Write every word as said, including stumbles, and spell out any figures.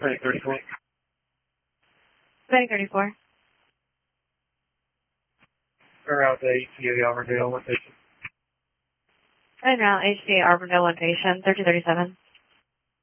Clinic thirty-four. Clinic thirty-four. Around the H C A Auburndale, one patient. And now H C A Auburndale, one patient, thirteen thirty-seven.